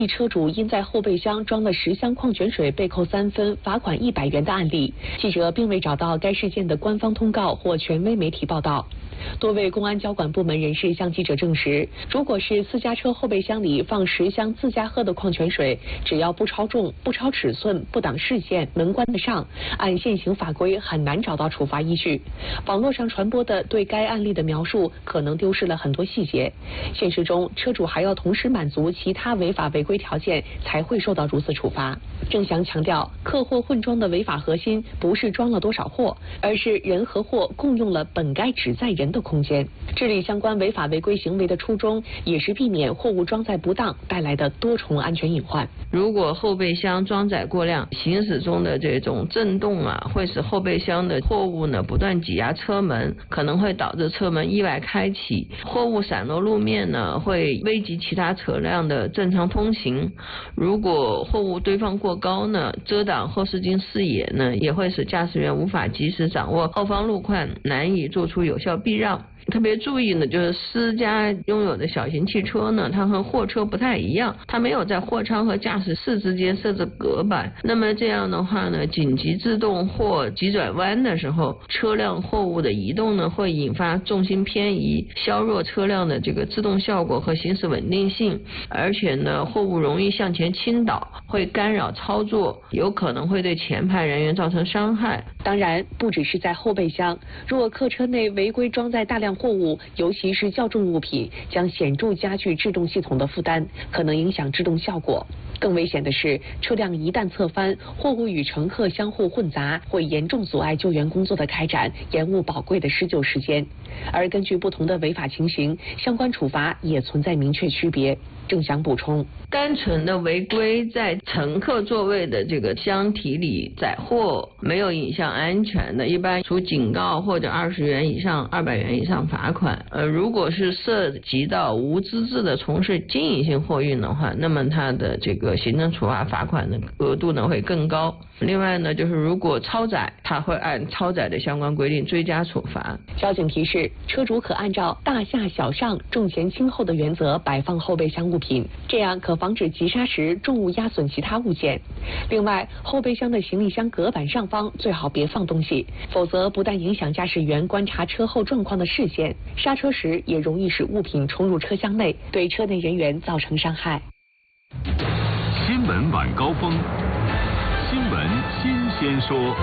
一车主因在后备箱装了10箱矿泉水被扣3分，罚款100元的案例，记者并未找到该事件的官方通告或权威媒体报道。多位公安交管部门人士向记者证实，如果是私家车后备箱里放10箱自家喝的矿泉水，只要不超重、不超尺寸、不挡视线、能关得上，按现行法规很难找到处罚依据。网络上传播的对该案例的描述可能丢失了很多细节。现实中，车主还要同时满足其他违法违规条件，才会受到如此处罚。郑翔强调，客货混装的违法核心不是装了多少货，而是人和货共用了本该只载人的空间。治理相关违法违规行为的初衷，也是避免货物装载不当带来的多重安全隐患。 如果后备箱装载过量，行驶中的这种震动会使后备箱的货物不断挤压车门，可能会导致车门意外开启，货物散落路面会危及其他车辆的正常通行。如果货物堆放过高遮挡后视镜视野也会使驾驶员无法及时掌握后方路况，难以做出有效避让。特别注意就是私家拥有的小型汽车它和货车不太一样，它没有在货舱和驾驶室之间设置隔板。那么这样的话紧急制动或急转弯的时候，车辆货物的移动会引发重心偏移，削弱车辆的这个制动效果和行驶稳定性，而且货物容易向前倾倒，会干扰操作，有可能会对前排人员造成伤害。 当然，不只是在后备箱，若客车内违规装载大量货物，尤其是较重物品，将显著加剧制动系统的负担，可能影响制动效果。更危险的是，车辆一旦侧翻，货物与乘客相互混杂，会严重阻碍救援工作的开展，延误宝贵的施救时间。而根据不同的违法情形，相关处罚也存在明确区别。郑翔补充， 单纯的违规在乘客座位的这个箱体里载货，没有影响安全的，一般处警告或者20元以上200元以上罚款。如果是涉及到无资质的从事经营性货运的话，那么它的这个行政处罚罚款的额度会更高。另外就是如果超载，它会按超载的相关规定追加处罚。 交警提示，车主可按照大下小上、重前轻后的原则摆放后备箱物品，这样可防止急刹时重物压损其他物件。另外，后备箱的行李箱隔板上方最好别放东西，否则不但影响驾驶员观察车后状况的视线，刹车时也容易使物品冲入车厢内，对车内人员造成伤害。 新闻晚高峰，新闻新鲜说。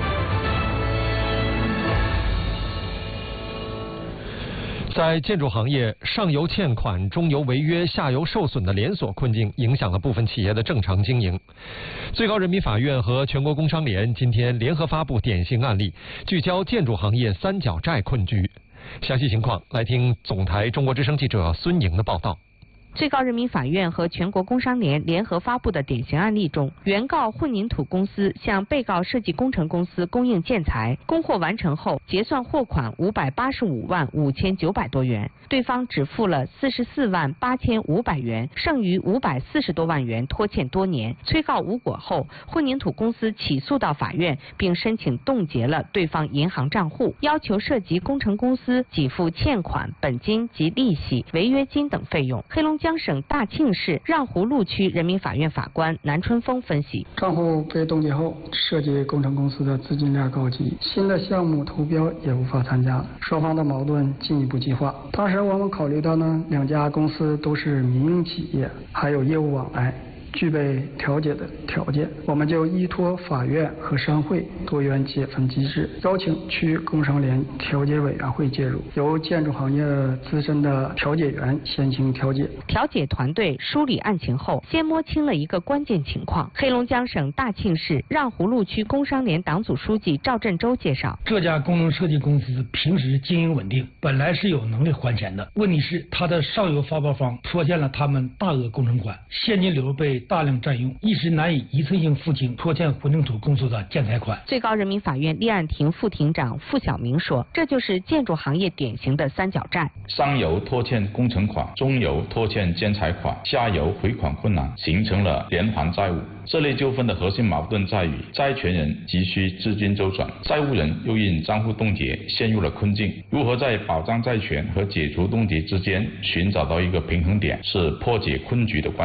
在建筑行业，上游欠款、中游违约、下游受损的连锁困境，影响了部分企业的正常经营。最高人民法院和全国工商联今天联合发布典型案例，聚焦建筑行业三角债困局。详细情况，来听总台中国之声记者孙莹的报道。 最高人民法院和全国工商联联合发布的典型案例中，原告混凝土公司向被告设计工程公司供应建材，供货完成后结算货款585万5900多元，对方只付了44万8500元，剩余540多万元拖欠多年。催告无果后，混凝土公司起诉到法院，并申请冻结了对方银行账户，要求涉及工程公司给付欠款、本金及利息、违约金等费用。黑龙江省大庆市让湖路区人民法院法官南春风分析， 账户被冻结后，涉及工程公司的资金链告急，新的项目投标也无法参加，双方的矛盾进一步激化。当时我们考虑到两家公司都是民营企业，还有业务往来，具备调解的条件，我们就依托法院和商会多元解分机制，邀请区工商联调解委员会介入，由建筑行业资深的调解员先行调解。 调解团队梳理案情后，先摸清了一个关键情况。黑龙江省大庆市让湖路区工商联党组书记赵振洲介绍， 这家工程设计公司平时经营稳定，本来是有能力还钱的，问题是他的上游发包方拖欠了他们大额工程款，现金流被大量占用，一时难以一次性付清拖欠混凝土公司的建材款。 最高人民法院立案庭副庭长付晓明说，这就是建筑行业典型的三角债。 上游拖欠工程款，中游拖欠建材款，下游回款困难，形成了连环债务。这类纠纷的核心矛盾在于，债权人急需资金周转，债务人又因账户冻结陷入了困境。如何在保障债权和解除冻结之间寻找到一个平衡点，是破解困局的关键。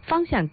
方向